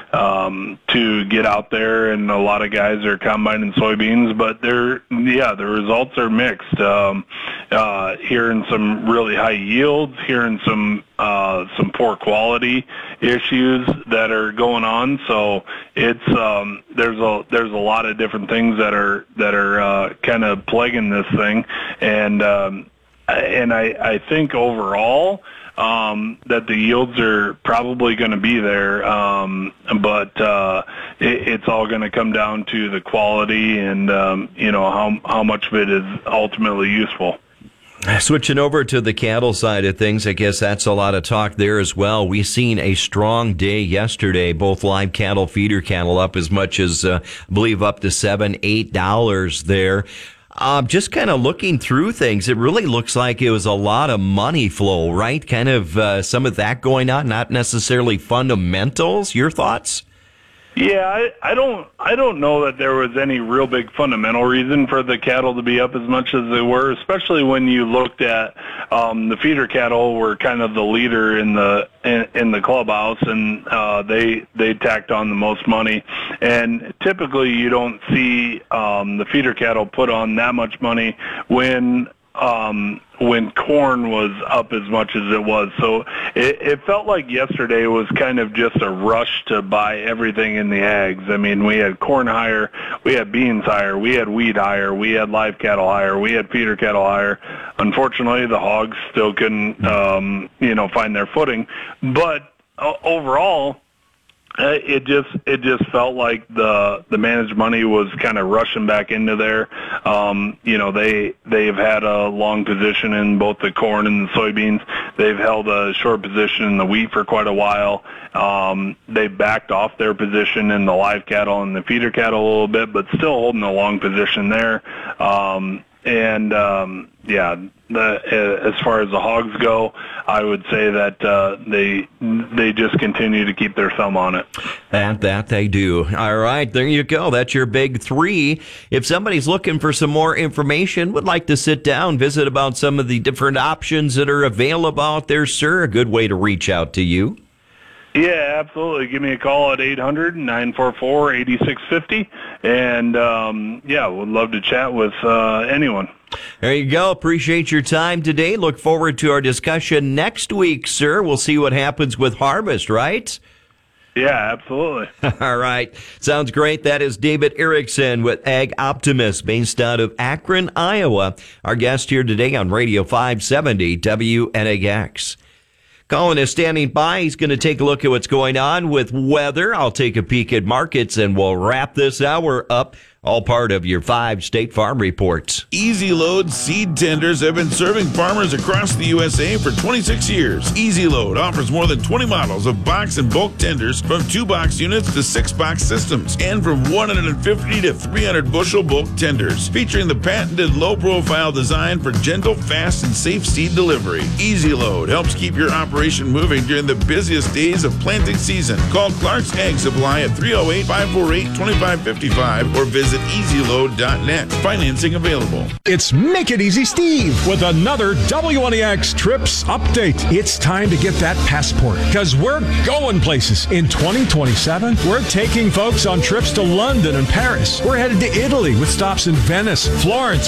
to get out there, and a lot of guys are combining soybeans, but the results are mixed. Hearing some really high yields, hearing some poor quality issues that are going on. So it's there's a lot of different things that are kind of plaguing this thing, and I think overall that the yields are probably going to be there, but it's all going to come down to the quality and how much of it is ultimately useful. Switching over to the cattle side of things, I guess that's a lot of talk there as well. We've seen a strong day yesterday, both live cattle, feeder cattle up as much as, I believe, up to $7, $8 there. Just kind of looking through things, it really looks like it was a lot of money flow, right? Kind of some of that going on, not necessarily fundamentals. Your thoughts? Yeah, I don't know that there was any real big fundamental reason for the cattle to be up as much as they were, especially when you looked at the feeder cattle were kind of the leader in the clubhouse, and they tacked on the most money. And typically, you don't see the feeder cattle put on that much money when corn was up as much as it was. So it felt like yesterday was kind of just a rush to buy everything in the ags. I mean, we had corn higher, we had beans higher, we had wheat higher, we had live cattle higher, we had feeder cattle higher. Unfortunately, the hogs still couldn't, find their footing. But overall, it just felt like the managed money was kind of rushing back into there. They've had a long position in both the corn and the soybeans. They've held a short position in the wheat for quite a while. They backed off their position in the live cattle and the feeder cattle a little bit, but still holding a long position there. As far as the hogs go, I would say that they just continue to keep their thumb on it. That they do. All right, there you go. That's your big three. If somebody's looking for some more information, would like to sit down, visit about some of the different options that are available out there, sir, a good way to reach out to you. Yeah, absolutely. Give me a call at 800-944-8650, and would love to chat with anyone. There you go. Appreciate your time today. Look forward to our discussion next week, sir. We'll see what happens with harvest, right? Yeah, absolutely. All right. Sounds great. That is David Erickson with Ag Optimist, based out of Akron, Iowa. Our guest here today on Radio 570 WNAX. Colin is standing by. He's going to take a look at what's going on with weather. I'll take a peek at markets, and we'll wrap this hour up. All part of your 5 State Farm Reports. Easy Load Seed Tenders have been serving farmers across the USA for 26 years. Easy Load offers more than 20 models of box and bulk tenders, from 2-box units to 6-box systems, and from 150 to 300 bushel bulk tenders, featuring the patented low-profile design for gentle, fast, and safe seed delivery. Easy Load helps keep your operation moving during the busiest days of planting season. Call Clark's Ag Supply at 308-548-2555 or visit EasyLoad.net. Financing available. It's Make It Easy Steve with another WNEX Trips update. It's time to get that passport, because we're going places. In 2027, we're taking folks on trips to London and Paris. We're headed to Italy with stops in Venice, Florence,